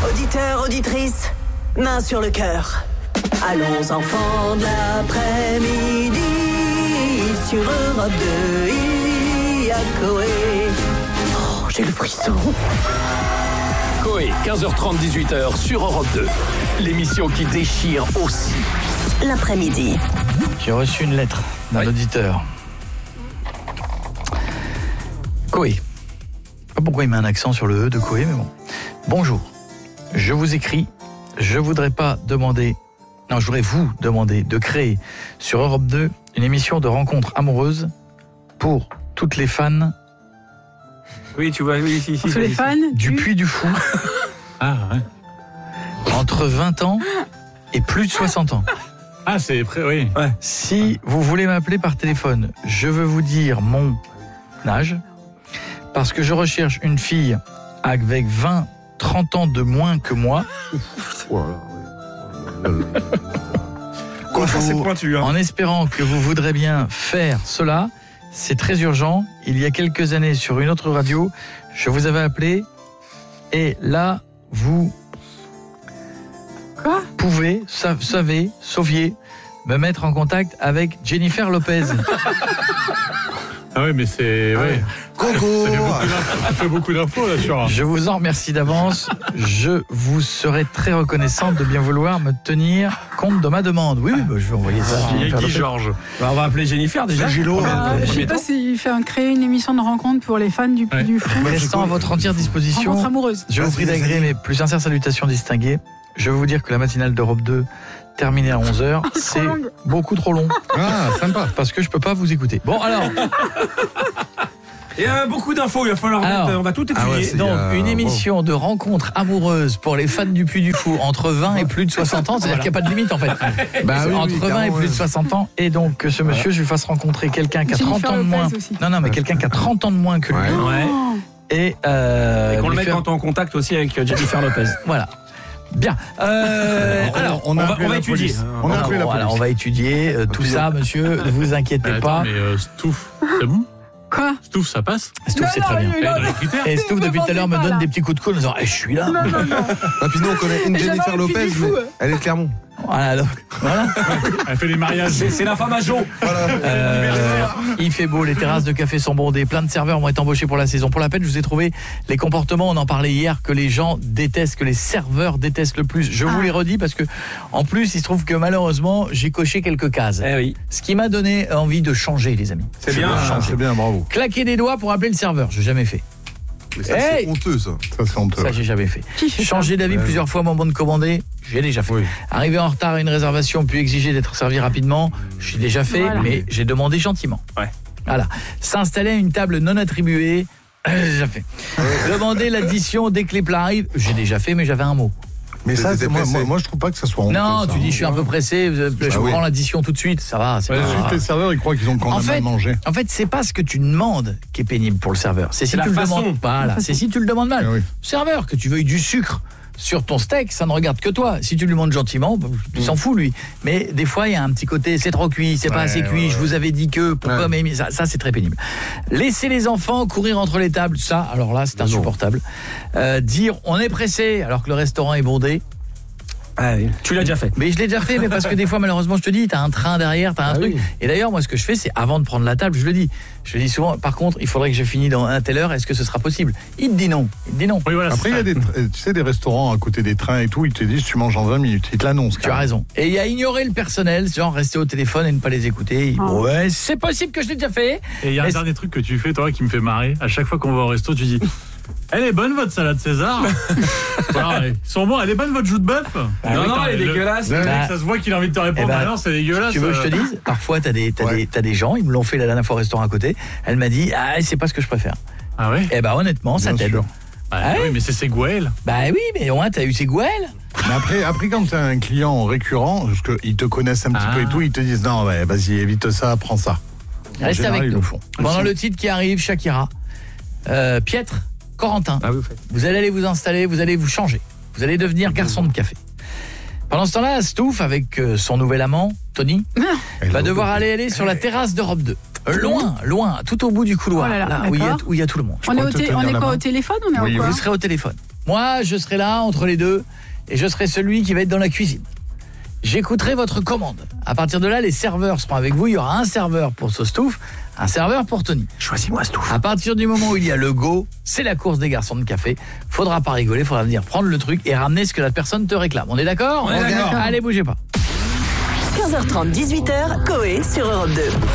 Auditeurs, auditrices, main sur le cœur. Allons enfants de l'après-midi. Sur Europe 2, il y a Coé. Oh, j'ai le frisson. Coé, 15h30, 18h sur Europe 2. L'émission qui déchire aussi L'après-midi. J'ai reçu une lettre d'un auditeur. Coé. Je sais pas pourquoi il met un accent sur le E de Coé, mais bon. Bonjour. Je vous écris. Je voudrais vous demander de créer sur Europe 2 une émission de rencontres amoureuses pour toutes les fans. Oui, tu vois, oui, si. Tous les fans du Puy du Fou. Ah, ouais. Entre 20 ans et plus de 60 ans. Ah, c'est prêt, oui. Ouais. Si vous voulez m'appeler par téléphone, je veux vous dire mon âge, parce que je recherche une fille avec 20-30 ans de moins que moi. C'est pointu, hein. En espérant que vous voudrez bien faire cela, c'est très urgent. Il y a quelques années, sur une autre radio, je vous avais appelé, et là, vous sauviez me mettre en contact avec Jennifer Lopez. Ah oui, mais c'est... Ouais. Coco. Ça fait beaucoup d'infos, là, sur... Je vous en remercie d'avance. Je vous serai très reconnaissante de bien vouloir me tenir compte de ma demande. Oui, je vais envoyer ça. Il y a Guy Georges. On va appeler Jennifer, déjà. Gilo. Je sais pas s'il fait créer une émission de rencontre pour les fans du Puy du Fou. Restant à votre entière disposition, Rencontre amoureuse. je vous prie d'agréer mes plus sincères salutations distinguées. Je veux vous dire que la matinale d'Europe 2, terminée à 11h, c'est beaucoup trop long. Ah, sympa. Parce que je peux pas vous écouter. Bon, alors... Il y a beaucoup d'infos, il va falloir... on va tout étudier. Donc, une émission de rencontres amoureuses pour les fans du Puy du Fou entre 20 et plus de 60 ans, c'est-à-dire qu'il n'y a pas de limite en fait. Entre 20 et plus de 60 ans, et donc que ce monsieur, je lui fasse rencontrer quelqu'un qui a 30 ans de moins. Non, mais quelqu'un qui a 30 ans de moins que lui. Ouais. Et qu'on le mette en contact aussi avec Jennifer Lopez. Voilà. Bien. Alors, on va étudier. On va étudier tout ça, monsieur. Ne vous inquiétez pas. Mais Stouff, c'est bon? Quoi? Stouff, ça passe? Stouff, c'est très bien. Et Stouff, depuis tout à l'heure, me donne des petits coups de coude en disant je suis là. Non. Et puis nous, on connaît une Jennifer Lopez, mais elle est de Clermont. Voilà, donc, voilà. Elle fait les mariages. C'est la femme à Jo. Il fait beau, les terrasses de café sont bondées, plein de serveurs vont être embauchés pour la saison. Pour la peine, je vous ai trouvé les comportements, on en parlait hier, que les gens détestent, que les serveurs détestent le plus. Je vous les redis parce que, en plus, il se trouve que malheureusement, j'ai coché quelques cases. Oui. Ce qui m'a donné envie de changer, les amis. C'est bien, bravo. Claquer des doigts pour appeler le serveur, j'ai jamais fait. Mais ça, c'est honteux, ça. C'est honteux. Ça, j'ai jamais fait. Qui fait Changer d'avis plusieurs fois au moment de commander, j'ai déjà fait. Oui. Arriver en retard à une réservation, puis exiger d'être servi rapidement, j'ai déjà fait, mais j'ai demandé gentiment. Ouais. Voilà. S'installer à une table non attribuée, j'ai déjà fait. Demander l'addition dès que les plats arrivent, j'ai déjà fait, mais j'avais un mot. Mais ça, moi, je trouve pas que ça soit honteux. Non, ça, tu dis je suis un peu pressé, je prends l'addition tout de suite, ça va. Les serveurs, ils croient qu'ils ont quand même mal mangé. En fait, c'est pas ce que tu demandes qui est pénible pour le serveur. C'est si tu le demandes pas. C'est si tu le demandes mal. Serveur, que tu veuilles du sucre sur ton steak, ça ne regarde que toi. Si tu lui demandes gentiment, il s'en fout lui. Mais des fois, il y a un petit côté, c'est trop cuit, c'est pas assez cuit, je vous avais dit que, pourquoi, mais ça c'est très pénible. Laisser les enfants courir entre les tables, ça, alors là, c'est insupportable. Dire, on est pressé, alors que le restaurant est bondé. Ah oui. Tu l'as déjà fait. Mais je l'ai déjà fait, mais parce que des fois, malheureusement, je te dis, t'as un train derrière, t'as un truc. Oui. Et d'ailleurs, moi, ce que je fais, c'est avant de prendre la table, je le dis souvent, par contre, il faudrait que j'ai fini dans un telle heure, est-ce que ce sera possible? Il te dit non. Oui, voilà, après, il y a des restaurants à côté des trains et tout, ils te disent, tu manges en 20 minutes, ils te l'annoncent. Tu as raison. Et il y a ignorer le personnel, genre rester au téléphone et ne pas les écouter. Ouais, c'est possible que je l'ai déjà fait. Et il y a un dernier truc que tu fais, toi, qui me fait marrer. À chaque fois qu'on va au resto, tu dis... Elle est bonne votre salade César. Ils sont bons, elle est bonne votre jus de bœuf. Non, elle est dégueulasse. Ça se voit qu'il a envie de te répondre. Non, c'est dégueulasse. Tu veux que je te dise? Parfois, t'as des gens, ils me l'ont fait la dernière fois au restaurant à côté. Elle m'a dit, c'est pas ce que je préfère. Ah oui? Eh ben honnêtement, ça t'aide. Oui, mais c'est Ségouel. Bah oui, mais au moins t'as eu Ségouel. Mais après quand t'as un client récurrent, parce qu'ils te connaissent un petit peu et tout, ils te disent non, vas-y, évite ça, prends ça. Reste avec nous. Pendant le titre qui arrive, Shakira, Pietre, Corentin, vous allez aller vous installer, vous allez vous changer. Vous allez devenir garçon de café. Pendant ce temps-là, Stouff, avec son nouvel amant, Tony, va devoir aller sur la terrasse d'Europe 2. Loin, tout au bout du couloir, là où il y a tout le monde. On est quoi, au téléphone? Oui, vous serez au téléphone. Moi, je serai là entre les deux et je serai celui qui va être dans la cuisine. J'écouterai votre commande. À partir de là, les serveurs seront avec vous. Il y aura un serveur pour Sauce-Touffe, un serveur pour Tony. Choisis-moi Stouff. À partir du moment où il y a le go, c'est la course des garçons de café. Faudra pas rigoler, faudra venir prendre le truc et ramener ce que la personne te réclame. On est d'accord ? On est d'accord. Allez, bougez pas. 15h30, 18h, Coé sur Europe 2.